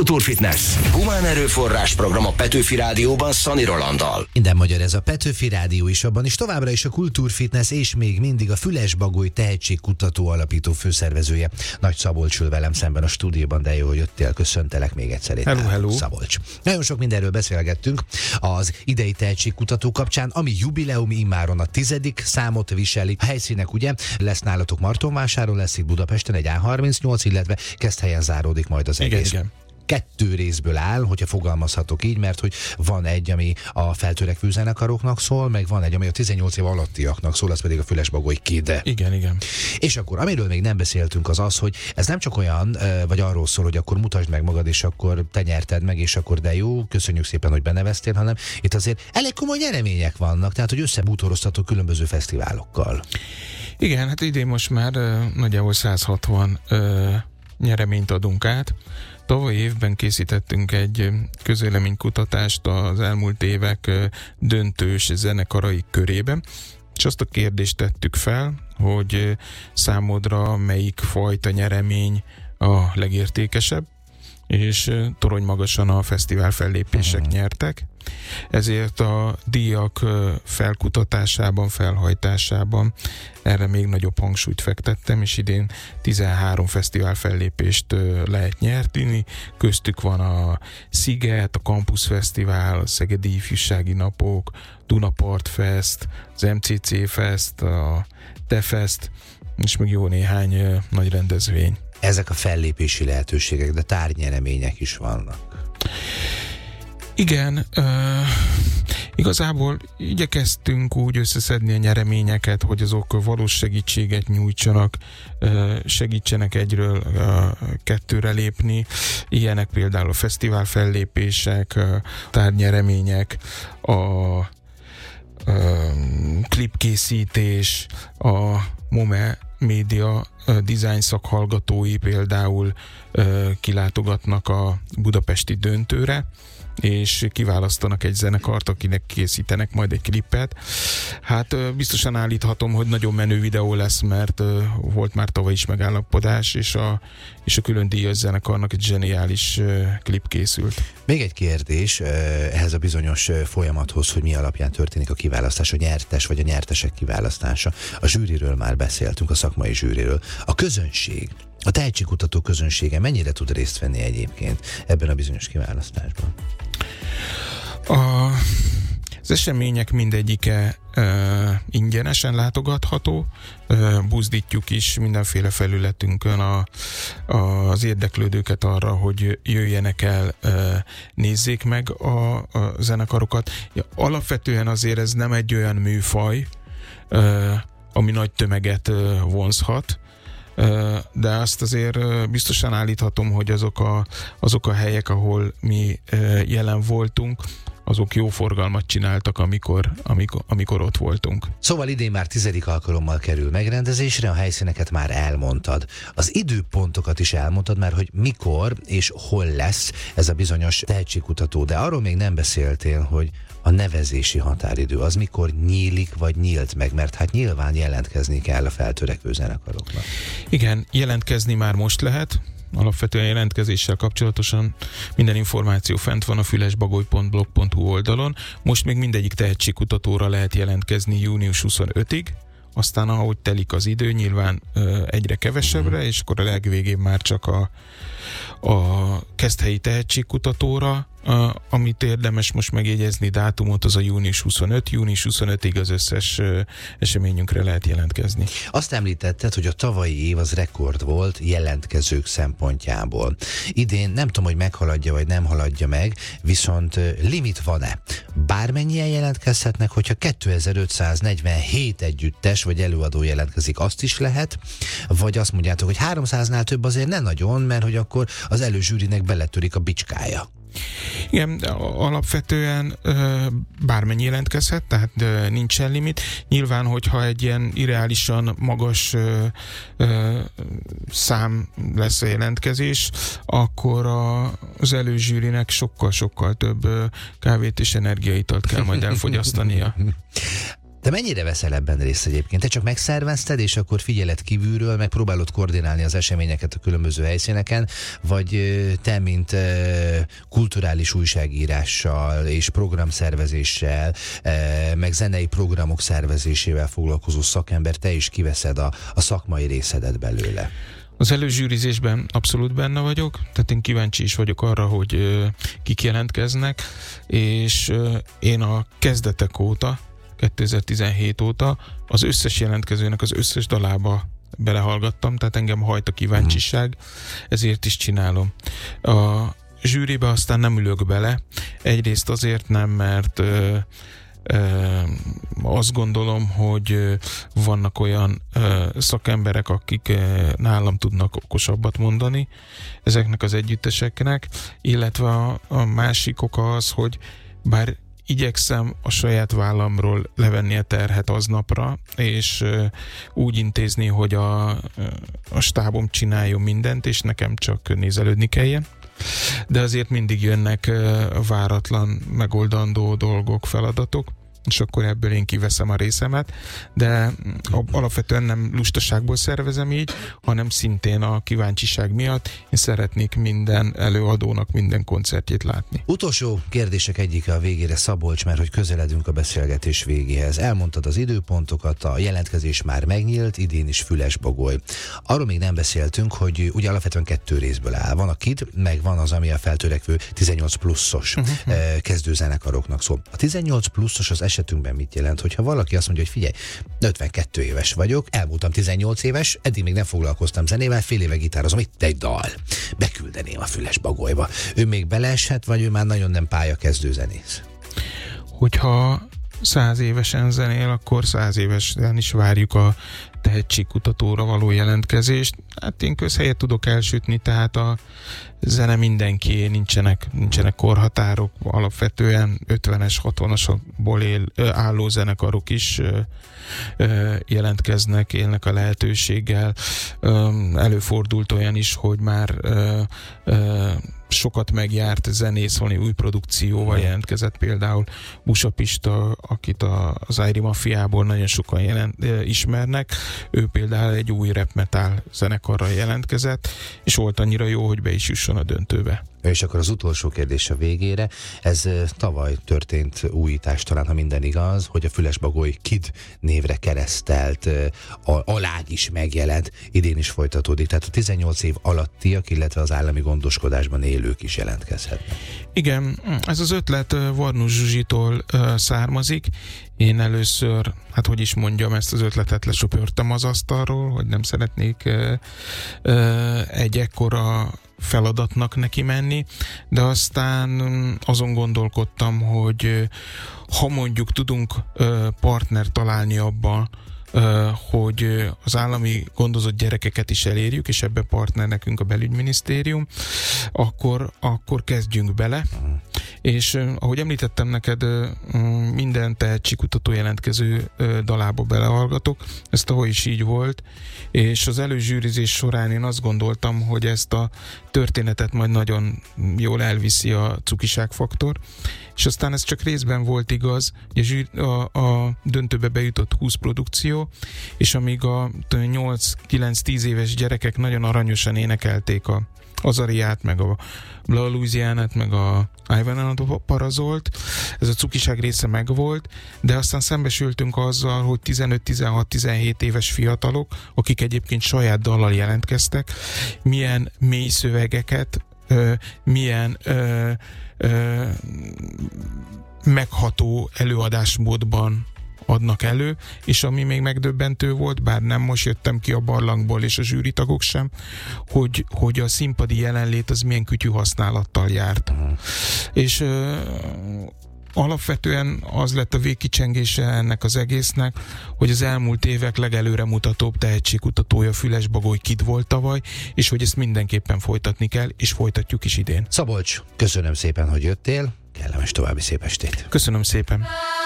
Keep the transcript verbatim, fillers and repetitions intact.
Kultúrfitness. Humán erőforrás program a Petőfi Rádióban Szani Rolanddal. Minden magyar ez a Petőfi Rádió is, abban is továbbra is a Kultúrfitness és még mindig a Füles-Bagoly tehetségkutató alapító főszervezője. Nagy Szabolcs ül velem szemben a stúdióban, de jó, hogy jöttél, köszöntelek még egyszer. Hello, hello. Szabolcs. Nagyon sok mindenről beszélgettünk az idei tehetségkutató kapcsán, ami jubileum, immáron a tizedik számot viseli. A helyszínek ugye lesz nálatok Martonvásáron, lesz itt Budapesten egy á harmincnyolc, illetve Keszthelyen záródik majd az egész. Igen, igen. Kettő részből áll, hogyha fogalmazhatok így, mert hogy van egy, ami a feltörekvő zenekaroknak szól, meg van egy, ami a tizennyolc év alattiaknak szól, az pedig a Füles-Bagoly Kid. Igen, igen. És akkor, amiről még nem beszéltünk, az az, hogy ez nem csak olyan, vagy arról szól, hogy akkor mutasd meg magad, és akkor te nyerted meg, és akkor de jó, köszönjük szépen, hogy beneveztél, hanem itt azért elég komoly nyeremények vannak, tehát hogy összebútoroztatok különböző fesztiválokkal. Igen, hát idén most már uh, nagyjából száz hatvan uh, nyereményt adunk át. Tavaly évben készítettünk egy közvéleménykutatást az elmúlt évek döntős zenekarai körében, és azt a kérdést tettük fel, hogy számodra melyik fajta nyeremény a legértékesebb, és torony magasan a fesztivál fellépések uh-huh. nyertek. Ezért a díjak felkutatásában, felhajtásában erre még nagyobb hangsúlyt fektettem, és idén tizenhárom fesztivál fellépést lehet nyerni. Köztük van a Sziget, a Campus Fesztivál, a Szegedi Ifjúsági Napok, Dunapart Fest, az em cé cé Fest, a Te-Fest, és még jó néhány nagy rendezvény. Ezek a fellépési lehetőségek, de tárgynyeremények is vannak. Igen, uh, igazából igyekeztünk úgy összeszedni a nyereményeket, hogy azok valós segítséget nyújtsanak, uh, segítsenek egyről uh, kettőre lépni. Ilyenek például a fesztivál fellépések, uh, tárgynyeremények, a uh, klipkészítés, a MOME média uh, design szakhallgatói például uh, kilátogatnak a budapesti döntőre, és kiválasztanak egy zenekart, akinek készítenek majd egy klippet. Hát biztosan állíthatom, hogy nagyon menő videó lesz, mert volt már tavaly is megállapodás, és a, és a külön díjas zenekarnak egy zseniális klip készült. Még egy kérdés ehhez a bizonyos folyamathoz, hogy mi alapján történik a kiválasztás, a nyertes vagy a nyertesek kiválasztása. A zsűriről már beszéltünk, a szakmai zsűriről. A közönség, a tehetségkutató közönsége mennyire tud részt venni egyébként ebben a bizonyos kiválasztásban? A, az események mindegyike uh, ingyenesen látogatható, uh, buzdítjuk is mindenféle felületünkön a, a, az érdeklődőket arra, hogy jöjjenek el, uh, nézzék meg a, a zenekarokat. Ja, alapvetően azért ez nem egy olyan műfaj, uh, ami nagy tömeget uh, vonzhat, de azt azért biztosan állíthatom, hogy azok a, azok a helyek, ahol mi jelen voltunk, azok jó forgalmat csináltak, amikor, amikor, amikor ott voltunk. Szóval idén már tizedik alkalommal kerül megrendezésre, a helyszíneket már elmondtad. Az időpontokat is elmondtad már, hogy mikor és hol lesz ez a bizonyos tehetségkutató, de arról még nem beszéltél, hogy a nevezési határidő az mikor nyílik, vagy nyílt meg, mert hát nyilván jelentkezni kell a feltörekvő zenekaroknak. Igen, jelentkezni már most lehet. Alapvetően jelentkezéssel kapcsolatosan minden információ fent van a fülesbagoly pont blog pont hu oldalon. Most még mindegyik tehetségkutatóra lehet jelentkezni június huszonötödiig, aztán ahogy telik az idő, nyilván ö, egyre kevesebbre, és akkor a legvégén már csak a, a Keszthelyi tehetségkutatóra, a, amit érdemes most megjegyezni, dátumot, az a június huszonötödike, június huszonötödiig az összes ö, eseményünkre lehet jelentkezni. Azt említetted, hogy a tavalyi év az rekord volt jelentkezők szempontjából. Idén nem tudom, hogy meghaladja vagy nem haladja meg, viszont limit van-e? Bármennyien jelentkezhetnek, hogyha kétezer-ötszáznegyvenhét együttes vagy előadó jelentkezik, azt is lehet, vagy azt mondjátok, hogy háromszáznál több azért ne nagyon, mert hogy akkor az előzsűrinek beletörik a bicskája. Igen, alapvetően bármennyi jelentkezhet, tehát nincsen limit. Nyilván, hogyha egy ilyen irreálisan magas szám lesz a jelentkezés, akkor az előzsűrinek sokkal-sokkal több kávét és energiaitalt kell majd elfogyasztania. De mennyire veszel ebben részt egyébként? Te csak megszervezted, és akkor figyeled kívülről, meg próbálod koordinálni az eseményeket a különböző helyszíneken, vagy te, mint kulturális újságírással és programszervezéssel, meg zenei programok szervezésével foglalkozó szakember, te is kiveszed a, a szakmai részedet belőle? Az előzsűrizésben abszolút benne vagyok, tehát én kíváncsi is vagyok arra, hogy uh, kik jelentkeznek, és uh, én a kezdetek óta, kétezer-tizenhét óta az összes jelentkezőnek az összes dalába belehallgattam, tehát engem hajt a kíváncsiság, ezért is csinálom. A zsűribe aztán nem ülök bele, egyrészt azért nem, mert uh, azt gondolom, hogy vannak olyan szakemberek, akik nálam tudnak okosabbat mondani ezeknek az együtteseknek, illetve a, a másik oka az, hogy bár igyekszem a saját vállamról levenni a terhet aznapra, és úgy intézni, hogy a, a stábom csináljon mindent, és nekem csak nézelődni kelljen. De azért mindig jönnek váratlan, megoldandó dolgok, feladatok, és akkor ebből én kiveszem a részemet, de alapvetően nem lustaságból szervezem így, hanem szintén a kíváncsiság miatt én szeretnék minden előadónak minden koncertjét látni. Utolsó kérdések egyike a végére, Szabolcs, mert hogy közeledünk a beszélgetés végéhez. Elmondtad az időpontokat, a jelentkezés már megnyílt, idén is Füles-Bagoly. Arról még nem beszéltünk, hogy ugye alapvetően kettő részből áll. Van a Kid, meg van az, ami a feltörekvő tizennyolc pluszos uh-huh. kezdőzenekaroknak szól. A tizennyolc pluszos az esetünkben mit jelent? Hogyha valaki azt mondja, hogy figyelj, ötvenkettő éves vagyok, elmúltam tizennyolc éves, eddig még nem foglalkoztam zenével, fél éve gitározom, itt egy dal. Beküldeném a Füles-Bagolyba. Ő még beleeshet, vagy ő már nagyon nem pályakezdő zenész? Hogyha száz évesen zenél, akkor száz évesen is várjuk a tehetségkutatóra való jelentkezést. Hát én közhelyet tudok elsütni, tehát a zene mindenkié, nincsenek, nincsenek korhatárok, alapvetően ötvenes, hatvanosokból él, álló zenekarok is ö, ö, jelentkeznek, élnek a lehetőséggel. Ö, előfordult olyan is, hogy már ö, ö, sokat megjárt zenész, valami új produkcióval jelentkezett, például Busa Pista, akit a, az Airi Mafiából nagyon sokan jelent, ismernek, ő például egy új rap metal zenekarral jelentkezett, és volt annyira jó, hogy be is jusson a döntőbe. És akkor az utolsó kérdés a végére. Ez tavaly történt újítás, talán, ha minden igaz, hogy a Füles-Bagoly Kid névre keresztelt alágy is megjelent, idén is folytatódik. Tehát a tizennyolc év alattiak, illetve az állami gondoskodásban élők is jelentkezhetnek. Igen, ez az ötlet Varnus Zsuzsitól származik. Én először, hát hogy is mondjam, ezt az ötletet lesöpörtem az asztalról, hogy nem szeretnék egy ekkora feladatnak neki menni, de aztán azon gondolkodtam, hogy ha mondjuk tudunk partner találni abban, hogy az állami gondozott gyerekeket is elérjük, és ebben partner nekünk a belügyminisztérium, akkor, akkor kezdjünk bele. És ahogy említettem neked, minden tehetségkutató jelentkező dalába belehallgatok, ezt ahogy is így volt, és az előzsűrizés során én azt gondoltam, hogy ezt a történetet majd nagyon jól elviszi a cukiságfaktor, és aztán ez csak részben volt igaz, hogy a, a, a döntőbe bejutott húsz produkció, és amíg a nyolc-kilenc-tíz éves gyerekek nagyon aranyosan énekelték a Azariát, meg a Bla Louisianát, meg a Ivan and a Parazolt, ez a cukiság része megvolt, de aztán szembesültünk azzal, hogy tizenöt-tizenhat-tizenhét éves fiatalok, akik egyébként saját dallal jelentkeztek, milyen mély szövegeket, ö, milyen ö, ö, megható előadásmódban adnak elő, és ami még megdöbbentő volt, bár nem most jöttem ki a barlangból, és a zsűritagok sem, hogy, hogy a színpadi jelenlét az milyen kütyű használattal járt. Uh-huh. És ö, alapvetően az lett a végkicsengése ennek az egésznek, hogy az elmúlt évek legelőremutatóbb tehetségkutatója Füles-Bagoly Kid volt tavaly, és hogy ezt mindenképpen folytatni kell, és folytatjuk is idén. Szabolcs, köszönöm szépen, hogy jöttél, kellemes további szép estét. Köszönöm szépen.